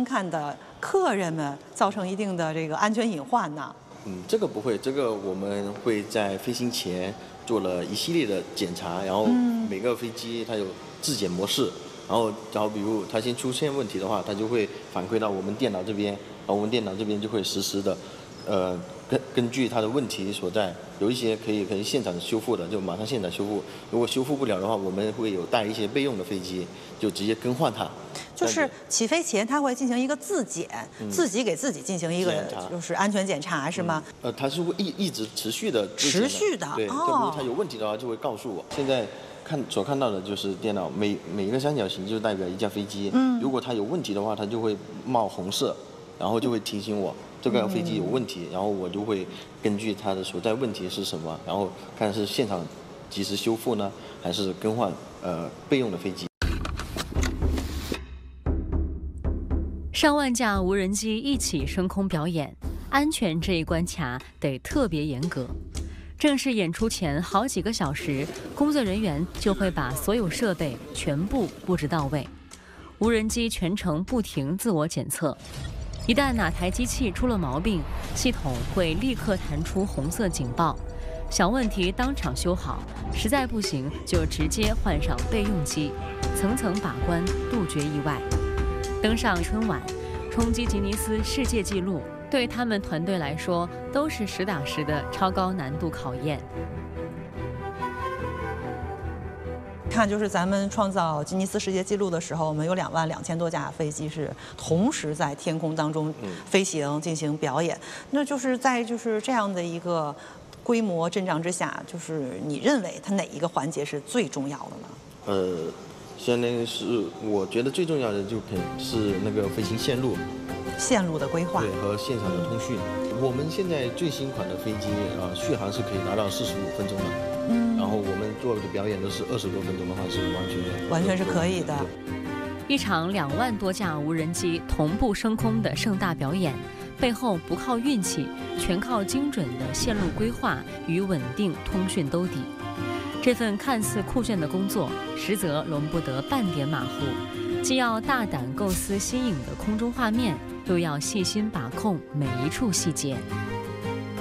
看的客人们造成一定的这个安全隐患呢？ 这个不会，这个我们会在飞行前做了一系列的检查，然后每个飞机它有质检模式，然后比如它先出现问题的话，它就会反馈到我们电脑这边，然后我们电脑这边就会实时的，根据它的问题所在，有一些可以现场修复的，就马上现场修复。如果修复不了的话，我们会有带一些备用的飞机，就直接更换它。 就是起飞前，它会进行一个自检，自己给自己进行一个就是安全检查，是吗？ 它是会一直持续的。 持续的。 对，就比如它有问题的话，就会告诉我。现在所看到的就是电脑，每一个三角形就代表一架飞机。如果它有问题的话，它就会冒红色，然后就会提醒我这个飞机有问题，然后我就会根据它的所在问题是什么，然后看是现场及时修复呢，还是更换备用的飞机。 上万架无人机一起升空表演，安全这一关卡得特别严格。正式演出前好几个小时，工作人员就会把所有设备全部布置到位，无人机全程不停自我检测。一旦哪台机器出了毛病，系统会立刻弹出红色警报，小问题当场修好，实在不行就直接换上备用机，层层把关，杜绝意外。登上春晚，冲击吉尼斯世界纪录，对他们团队来说都是实打实的超高难度考验。 看，就是咱们创造吉尼斯世界纪录的时候，我们有22000多架飞机是同时在天空当中飞行进行表演。那就是在这样的一个规模阵仗之下，就是你认为它哪一个环节是最重要的呢？ 相当于是我觉得最重要的就肯定是那个飞行线路的规划， 对，和现场的通讯。我们现在最新款的飞机续航是可以达到45分钟的，然后我们做的表演都是20多分钟的话是完全是可以的。 一场2万多架无人机同步升空的盛大表演，背后不靠运气，全靠精准的线路规划与稳定通讯兜底。这份看似酷炫的工作，实则容不得半点马虎，既要大胆构思新颖的空中画面，又要细心把控每一处细节。